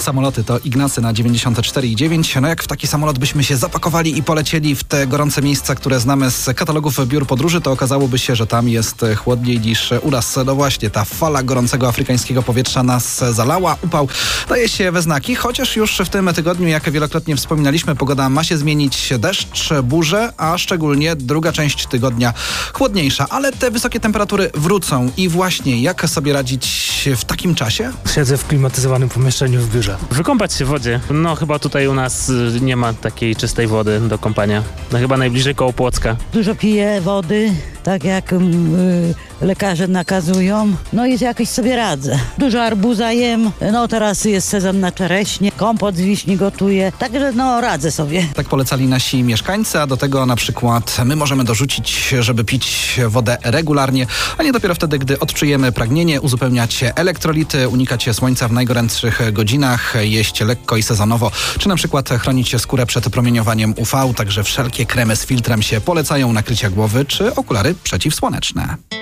Samoloty to Ignacy na 94,9. No jak w taki samolot byśmy się zapakowali i polecieli w te gorące miejsca, które znamy z katalogów biur podróży, to okazałoby się, że tam jest chłodniej niż u nas. No właśnie, ta fala gorącego afrykańskiego powietrza nas zalała. Upał daje się we znaki, chociaż już w tym tygodniu, jak wielokrotnie wspominaliśmy, pogoda ma się zmienić. Deszcz, burze, a szczególnie druga część tygodnia chłodniejsza. Ale te wysokie temperatury wrócą i właśnie jak sobie radzić w takim czasie? Siedzę w klimatyzowanym pomieszczeniu w biurze. Wykąpać się w wodzie. No chyba tutaj u nas nie ma takiej czystej wody do kąpania. No chyba najbliżej koło Płocka. Dużo piję wody, tak jak lekarze nakazują. No i jakoś sobie radzę. Dużo arbuza jem. No teraz jest sezon na czereśnie. Kompot z wiśni gotuję. Także no radzę sobie. Tak polecali nasi mieszkańcy, a do tego na przykład my możemy dorzucić, żeby pić wodę regularnie, a nie dopiero wtedy, gdy odczujemy pragnienie, uzupełniać elektrolity, unikać słońca w najgorętszych godzinach, jeść lekko i sezonowo, czy na przykład chronić skórę przed promieniowaniem UV, także wszelkie kremy z filtrem się polecają, nakrycia głowy czy okulary przeciwsłoneczne.